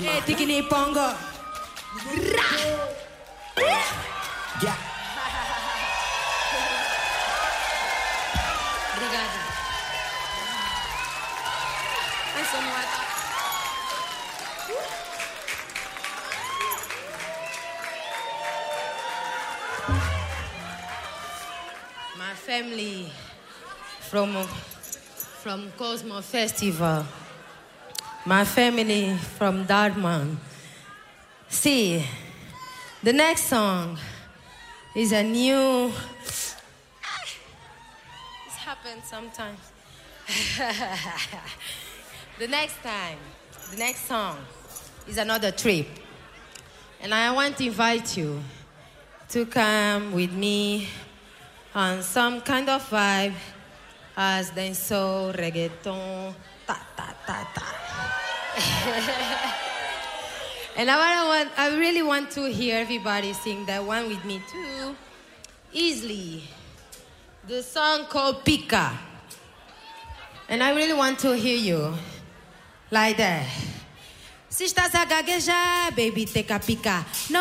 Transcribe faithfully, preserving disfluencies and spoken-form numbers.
Hey, Tikini Pongo. Yeah. Obrigada. Ai, sou moata. My family from from Cosmo Festival. My family from Dartmouth. See, the next song is a new. This happens sometimes. The next time, the next song is another trip. And I want to invite you to come with me on some kind of vibe as dancehall, reggaeton, ta ta ta ta. And I wanna want, I really want to hear everybody sing that one with me too, easily. The song called Pika. And I really want to hear you like that. Se estás a gaguejar, baby, take a pica.